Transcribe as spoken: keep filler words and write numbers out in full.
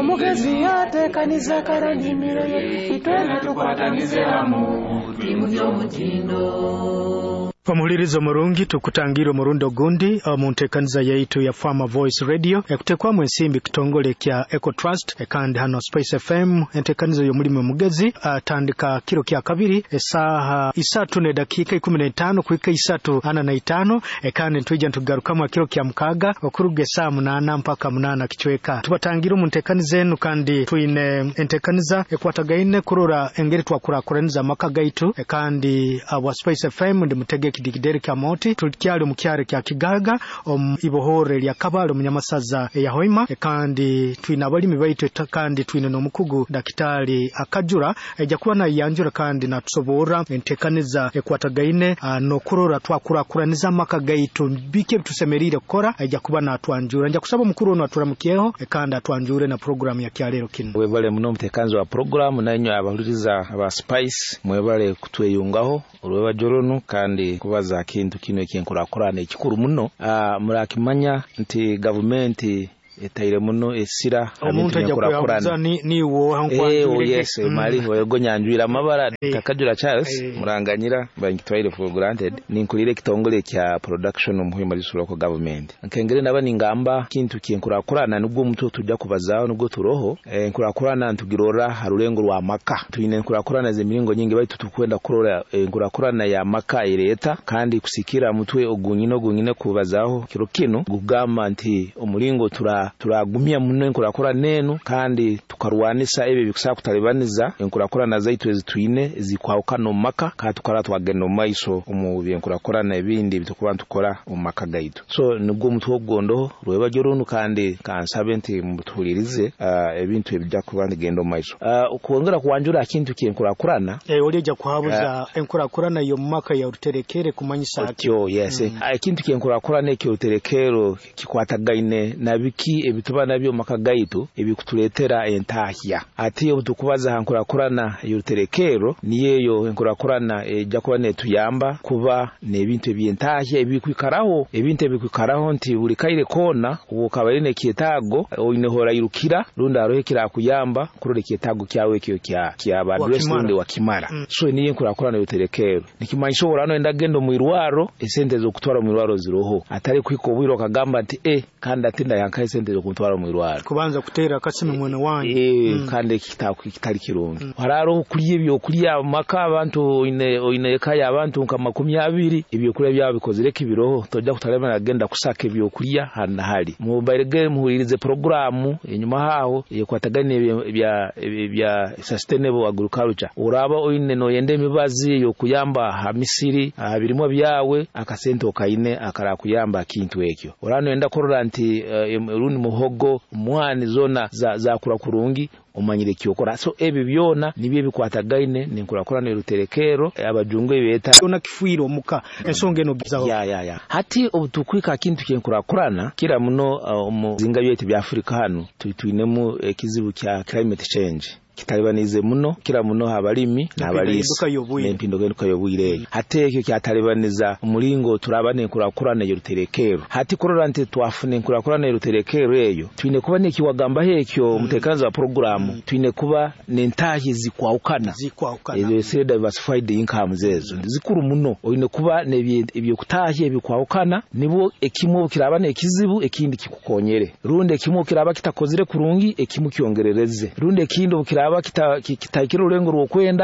omugezi yatekaniza karanimiro itwena tukwatanize hamu timu y'omutindo. Omulirizo murungi tukutangira murundo gundi omuntekaniza yaitu ya Farmer Voice Radio ekutekwa mwensimbi kitongole kya Eco Trust ekandi hano Space F M entekaniza yo mulimo mugezi atandika kiro kya kabiri esaha isatu ne dakika ikumi na tano kuika isatu ana na itano ekandi ntujja ntugarukamwa kiro kya mukaga okuruge saa munana mpaka munana kichweka tubatangira omuntekaniza enu kandi tuine entekaniza ekwatagaine kurura engeri twakurakuraniza maka gaitu ekandi abo Space F M ndi mutege kidikideri kya moti tulikyali mukyare kya kigaga om ibohore lya kabalo munyamasaza ya Hoima kandi twina abalimi baitu kandi twine no mukugu dakitali akajura eja kuba na yanjura kandi natusobora entekaniza ekwatagaine no kurora twakurakuraniza maka gaitu bike tusemerire kora eja kuba na twanjura nja kusaba mukuru no aturamukiyeho ekanda twanjure na program ya kyalero kino webale muno mutekanzo wa program nanyo abaluriza aba Spice mwebale kutweyungaho olweba joronu kandi kubaza kintu kino ekyenkurakurana ekikuru muno ah murakimanya nti government etaire muno esira omuntu akurakurana ni niwo hankwanjure eh yes mali wegonyanjwira amabara takajura Charles muranganyira bangitwaire for granted ninkulire kitongole kya production umuhima risura ko government nkengere nabani ngamba kintu kyenkurakurana nubwo muto tujja kubazaho nubwo turoho enkurakurana ntugirora harurengo rwa maka tuine nkurakurana zemiringo nyingi baitu tukwenda kurora enkurakurana ya maka ireta kandi kusikira mutwe ogunyino gunyine kubazaho kiro kino gugama nti umuringo tura turagumya muno enkurakura nenu kandi tukarwanisa ebe bikusaba kutalibaniza enkurakura na zaitu ezitwine zikwauka no maka ka tukara twageno maiso omu byenkurakura na ebindi bitukuba tukora mu maka gaitu so nubwo mutwo gondo rweba joronu kandi kansabe nti mutulirize uh, ebintu ebijja kubandi gendo maiso uh, ukuongera kuwanjura kintu kyenkurakurana eh olija kuhabuza uh, enkurakurana yo maka ya uterekere kumanyisa atyo yes mm. uh, kintu kyenkurakurana ekyo uterekero kikwatagaine nabiki ebituba nabyo maka gaitu ebikutuletera entahya ati obutukubaza hankurakurana yuterekero niyeyo enkurakurana ejja kuba netuyamba kuba nebintu ebyentahya ebikwikaraho ebintu ebikwikaraho nti buli kaire kona ukabaline kietago oinehora irukira runda arohekira kuyamba kurore kietago kyawe kyo kya kya badresinde wakimara mm. so niye enkurakurana yuterekero nikimanyisho orano endagendo muirwaro esente zo kutwara muirwaro ziroho atari kwiko bwiro kagamba ati eh kanda tinda yankaye sente zo kutwara muirwaro kubanza kutera kasime mwene wanyu eh mm. kandi kitako kitali kirungi mm. hararo kuliye byo kuliya maka abantu ine ine kaya abantu nka makumi abiri ibyo kure byabo bikozereka ibiroho tojja kutarema agenda kusaka ibyo kuliya hana hali mobile game muhirize programu enyuma haho yekwatagane bya bya sustainable agriculture uraba oine no yende mibazi yo kuyamba ha Misiri abirimo byawe akasente okaine akara kuyamba kintu ekyo urano enda korora nti uh, rundi muhogo mwani zona za za kura kurungi umanyire kyokora so ebi byona nibye bikwatagaine ninkurakurana ruterekero abajungwe beta ona kifuiro muka ensonge no bizaho ya ya ya hati obutukwika kintu kyenkurakurana kira muno uh, muzinga byete bya Afrika hano tuitwinemu ekizibu kya climate change kitalibanize muno kira muno abalimi nabalisi n'empindo genuka yobwire hate ekyo kyatalibaniza umulingo turabane enkurakurana y'uruterekero hati korora nte twafune enkurakurana y'uruterekero eyo twine kuba nekiwagamba hekyo mm. mutekanza wa programu mm. twine kuba nentahi zikwaukana zikwaukana ezo se diversified income zezo zikuru muno oyine kuba nebyo kutahi ebikwaukana nibo ekimo kirabane ekizibu ekindi kikukonyere runde ekimo kiraba kitakozire kurungi ekimu kyongerereze runde kindo aba kita kitakira urengo rwo kwenda